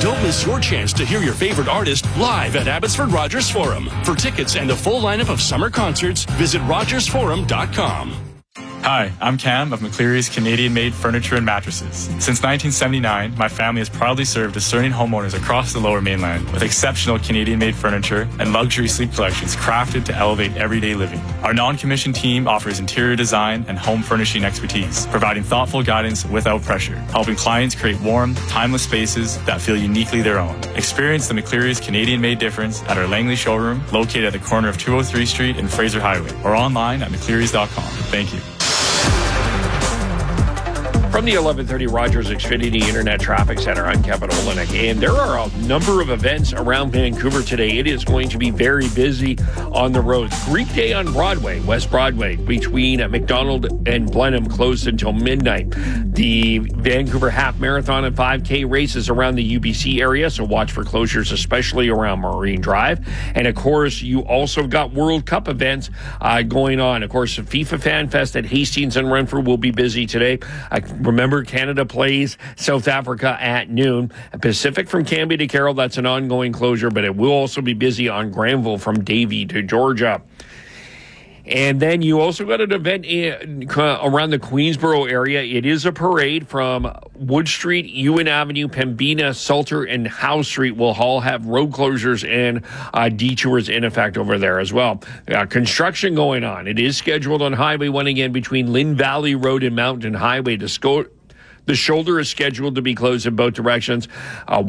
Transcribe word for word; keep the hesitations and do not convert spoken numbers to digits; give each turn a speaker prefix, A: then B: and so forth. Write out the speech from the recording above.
A: Don't miss your chance to hear your favorite artist live at Abbotsford Rogers Forum. For tickets and a full lineup of summer concerts, visit rogers forum dot com.
B: Hi, I'm Cam of McCleary's Canadian-made furniture and mattresses. Since nineteen seventy-nine, my family has proudly served discerning homeowners across the Lower Mainland with exceptional Canadian-made furniture and luxury sleep collections crafted to elevate everyday living. Our non-commissioned team offers interior design and home furnishing expertise, providing thoughtful guidance without pressure, helping clients create warm, timeless spaces that feel uniquely their own. Experience the McCleary's Canadian-made difference at our Langley showroom, located at the corner of two oh three Street and Fraser Highway, or online at mcclearys dot com. Thank you.
C: From the eleven thirty Rogers Xfinity Internet Traffic Center, I'm Kevin Olenek, and there are a number of events around Vancouver today. It is going to be very busy on the roads. Greek Day on Broadway, West Broadway, between McDonald and Blenheim, closed until midnight. The Vancouver Half Marathon and five K races around the U B C area, so watch for closures, especially around Marine Drive. And, of course, you also got World Cup events uh, going on. Of course, the FIFA Fan Fest at Hastings and Renfrew will be busy today. Uh, Remember, Canada plays South Africa at noon. Pacific from Cambie to Carroll, that's an ongoing closure, but it will also be busy on Granville from Davie to Georgia. And then you also got an event in, uh, around the Queensboro area. It is a parade from Wood Street, Ewan Avenue, Pembina, Salter, and Howe Street will all have road closures and uh, detours in effect over there as well. Uh, construction going on. It is scheduled on Highway one again between Lynn Valley Road and Mountain Highway. To sco- the shoulder is scheduled to be closed in both directions. Uh,